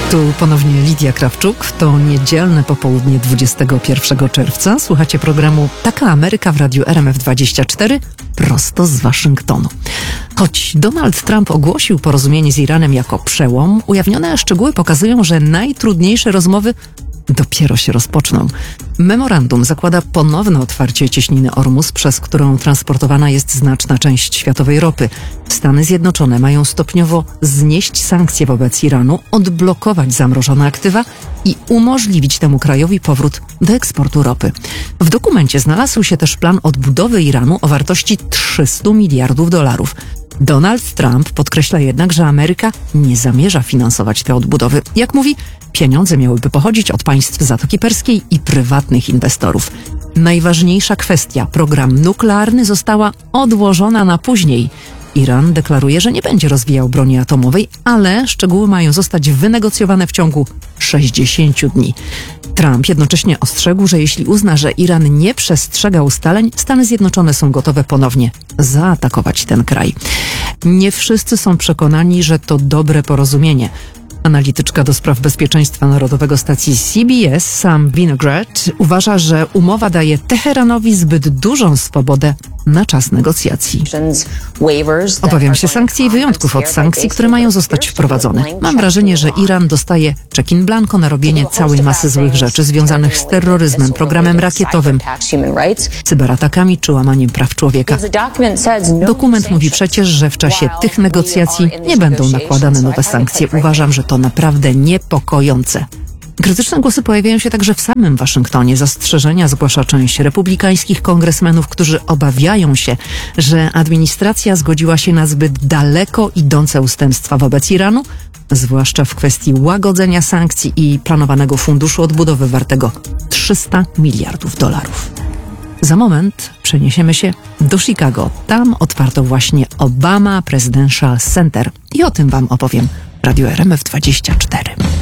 Tu ponownie Lidia Krawczuk. To niedzielne popołudnie 21 czerwca. Słuchacie programu Taka Ameryka w radiu RMF24 prosto z Waszyngtonu. Choć Donald Trump ogłosił porozumienie z Iranem jako przełom, ujawnione szczegóły pokazują, że najtrudniejsze rozmowy dopiero się rozpoczną. Memorandum zakłada ponowne otwarcie cieśniny Ormus, przez którą transportowana jest znaczna część światowej ropy. Stany Zjednoczone mają stopniowo znieść sankcje wobec Iranu, odblokować zamrożone aktywa i umożliwić temu krajowi powrót do eksportu ropy. W dokumencie znalazł się też plan odbudowy Iranu o wartości $300 miliardów. Donald Trump podkreśla jednak, że Ameryka nie zamierza finansować tej odbudowy. Jak mówi, pieniądze miałyby pochodzić od państw Zatoki Perskiej i prywatnych inwestorów. Najważniejsza kwestia, program nuklearny, została odłożona na później. Iran deklaruje, że nie będzie rozwijał broni atomowej, ale szczegóły mają zostać wynegocjowane w ciągu 60 dni. Trump jednocześnie ostrzegł, że jeśli uzna, że Iran nie przestrzega ustaleń, Stany Zjednoczone są gotowe ponownie zaatakować ten kraj. Nie wszyscy są przekonani, że to dobre porozumienie. Analityczka do spraw bezpieczeństwa narodowego stacji CBS, Sam Vinograd, uważa, że umowa daje Teheranowi zbyt dużą swobodę na czas negocjacji. Obawiam się sankcji i wyjątków od sankcji, które mają zostać wprowadzone. Mam wrażenie, że Iran dostaje check in blanco na robienie całej masy złych rzeczy związanych z terroryzmem, programem rakietowym, cyberatakami czy łamaniem praw człowieka. Dokument mówi przecież, że w czasie tych negocjacji nie będą nakładane nowe sankcje. Uważam, że to naprawdę niepokojące. Krytyczne głosy pojawiają się także w samym Waszyngtonie. Zastrzeżenia zgłasza część republikańskich kongresmenów, którzy obawiają się, że administracja zgodziła się na zbyt daleko idące ustępstwa wobec Iranu, zwłaszcza w kwestii łagodzenia sankcji i planowanego funduszu odbudowy wartego $300 miliardów. Za moment przeniesiemy się do Chicago. Tam otwarto właśnie Obama Presidential Center i o tym Wam opowiem w radiu RMF24.